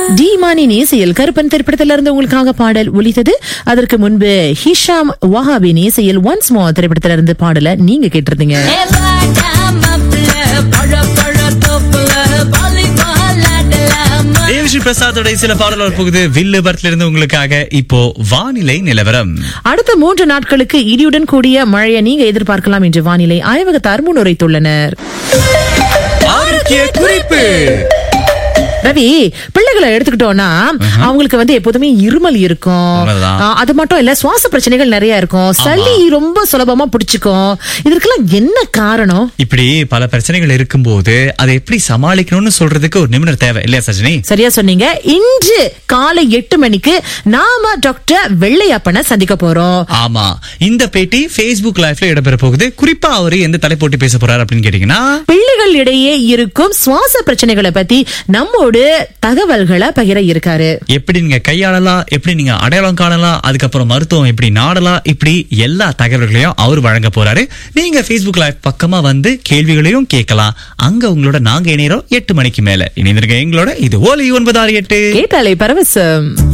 டீமானின் இசையில் கருப்பன் திரைப்படத்திலிருந்து உங்களுக்காக பாடல் ஒலித்தது. அதற்கு முன்பு ஹிஷாம் வஹாபின் இசையில் ஒன்ஸ் மோர் திரைப்படத்திலிருந்து பாடல நீங்க கேட்டிருந்தீங்க. பிரசாதோட சில பாடல்கள் போகுது. வில்லு படத்துல இருந்து உங்களுக்காக இப்போ வானிலை நிலவரம். அடுத்த 3 நாட்களுக்கு இடியுடன் கூடிய மழையை நீங்க எதிர்பார்க்கலாம் என்று வானிலை ஆய்வகத்தார் முன்னுரைத்துள்ளனர். ஆரோக்கிய குறிப்பு. ரவி, பிள்ளைகளை எடுத்துக்கிட்டோம்னா அவங்களுக்கு எப்போதுமே இருமல் இருக்கும். அது மட்டும் இல்ல, சுவாச பிரச்சனைகள் நிறைய இருக்கும். சளி ரொம்ப சுலபமா பிடிச்சுக்கும். இதற்கெல்லாம் என்ன காரணம்? இப்படி பல பிரச்சனைகள் இருக்கும்போது அதை எப்படி சமாளிக்கணும்னு சொல்றதுக்கு ஒரு நிபுணர் தேவை இல்லையா சஜினி? சரியா சொன்னீங்க. இன்று காலை 8 மணிக்கு நாம டாக்டர் வெள்ளையப்பனை சந்திக்க போறோம். ஆமா, இந்த பேட்டி Facebook லைவ்ல இடம்பெற போகுது. குறிப்பா அவரு எந்த தலைப்போட்டி பேச போறாரு அப்படின்னு கேட்டீங்கன்னா, பிள்ளைகள் இடையே இருக்கும் சுவாச பிரச்சனைகளை பத்தி நம்மோடு தகவல்களை பகிர இருக்காரு. எப்படி நீங்க கையாளலாம், எப்படி நீங்க அடையாளம் காணலாம், அதுக்கப்புறம் மருத்துவம் எப்படி நாடலாம், இப்படி எல்லா தகவல்களையும் அவர் வழங்க போறாரு. நீங்க Facebook லைவ் பக்கமா வந்து கேள்விகளையும் கேட்கலாம். அங்க உங்களோட நாங்க இணையறோம் 8 மணிக்கு மேல. இணைந்திருக்க எங்களோட இது OLI 968 கேட்டாலே பரவசம்.